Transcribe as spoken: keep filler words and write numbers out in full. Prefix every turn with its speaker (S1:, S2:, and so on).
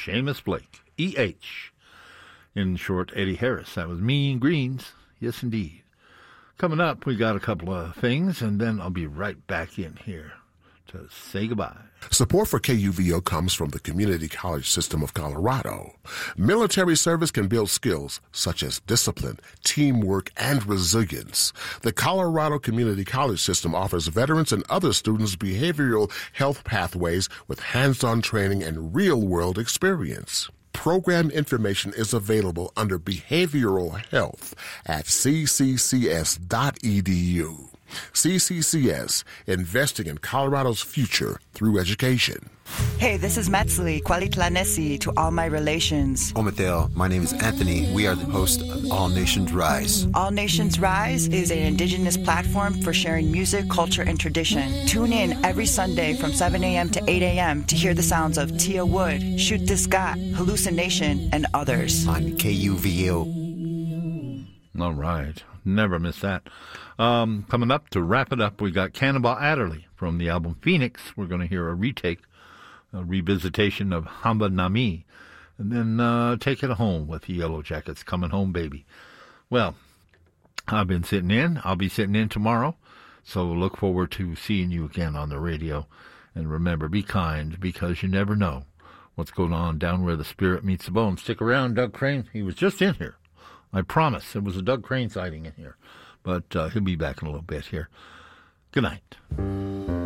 S1: Seamus Blake, E H. In short, Eddie Harris. That was Mean Greens. Yes, indeed. Coming up, we got a couple of things, and then I'll be right back in here to say goodbye.
S2: Support for K U V O comes from the Community College System of Colorado. Military service can build skills such as discipline, teamwork, and resilience. The Colorado Community College System offers veterans and other students behavioral health pathways with hands-on training and real-world experience. Program information is available under Behavioral Health at c c c s dot e d u. C C C S, investing in Colorado's future through education.
S3: Hey, this is Metzli, Kwalitlanesi to all my relations.
S4: Omateo, my name is Anthony. We are the host of All Nations Rise.
S3: All Nations Rise is an indigenous platform for sharing music, culture, and tradition. Tune in every Sunday from seven a.m. to eight a.m. to hear the sounds of Tia Wood, Shoot This Got, Hallucination, and others.
S4: On K U V O.
S1: All right. Never miss that. Um, coming up to wrap it up, we got Cannonball Adderley from the album Phoenix. We're going to hear a retake, a revisitation of Hamba Nami, and then uh, take it home with the Yellow Jackets, Coming Home Baby. Well, I've been sitting in. I'll be sitting in tomorrow, so look forward to seeing you again on the radio. And remember, be kind, because you never know what's going on down where the spirit meets the bone. Stick around, Doug Crane. He was just in here. I promise. It was a Doug Crane sighting in here. But uh, he'll be back in a little bit here. Good night.